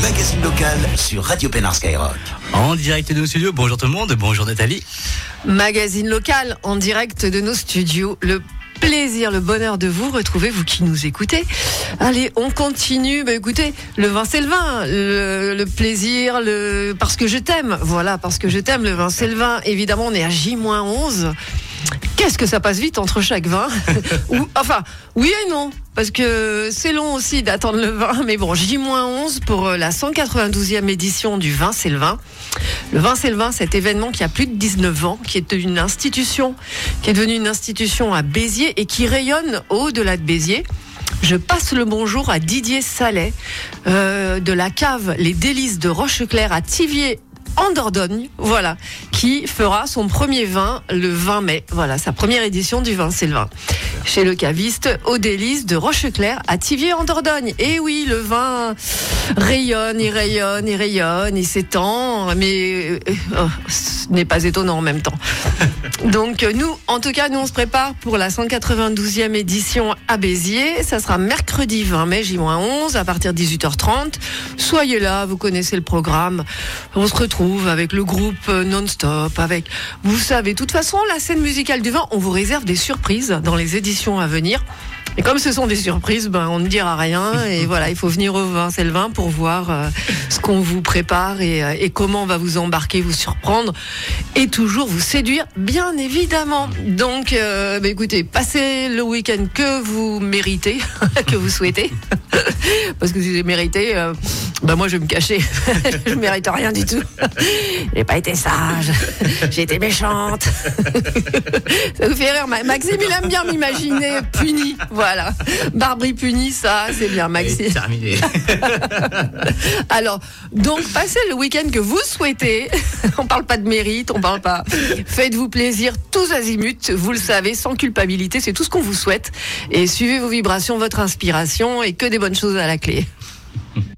magazine local sur Radio Pénard Skyrock. En direct de nos studios, bonjour tout le monde, bonjour Nathalie. Magazine local en direct de nos studios. Le plaisir, le bonheur de vous retrouver, vous qui nous écoutez. Allez, on continue. Écoutez, le vin c'est le vin, le plaisir, parce que je t'aime. Voilà, parce que je t'aime, le vin c'est le vin. Évidemment, on est à J-11. Qu'est-ce que ça passe vite entre chaque vin. Oui et non, parce que c'est long aussi d'attendre le vin. Mais bon, J-11 pour la 192e édition du Vin c'est le vin. Le Vin c'est le vin, cet événement qui a plus de 19 ans, qui est devenue une institution à Béziers et qui rayonne au-delà de Béziers. Je passe le bonjour à Didier Sallet de la cave Les Délices de Rocheclair à Thiviers en Dordogne, voilà, qui fera son premier vin le 20 mai. Voilà, sa première édition du Vin c'est le vin. Chez le caviste aux Délices de Rocheclair à Thiviers en Dordogne. Et oui, le vin rayonne, il s'étend, mais ce n'est pas étonnant en même temps. Donc nous, en tout cas, on se prépare pour la 192e édition à Béziers. Ça sera mercredi 20 mai, J-11, à partir de 18h30. Soyez là, vous connaissez le programme. On se retrouve avec le groupe non-stop, vous savez, de toute façon, la scène musicale du vin, on vous réserve des surprises dans les éditions à venir. Et comme ce sont des surprises, on ne dira rien. Et voilà, il faut venir au Vin c'est le vin pour voir ce qu'on vous prépare et comment on va vous embarquer, vous surprendre et toujours vous séduire, bien évidemment. Donc, écoutez, passez le week-end que vous méritez, que vous souhaitez. Parce que si j'ai mérité, moi je vais me cacher. Je mérite rien du tout. J'ai pas été sage. J'ai été méchante. Ça vous fait rire. Maxime, il aime bien m'imaginer puni. Voilà. Barbry puni, ça, c'est bien, Maxime. Terminé. Alors, donc, passez le week-end que vous souhaitez. On parle pas de mérite, on parle pas. Faites-vous plaisir, tous azimuts, vous le savez, sans culpabilité, c'est tout ce qu'on vous souhaite. Et suivez vos vibrations, votre inspiration, et que des bonnes choses à la clé.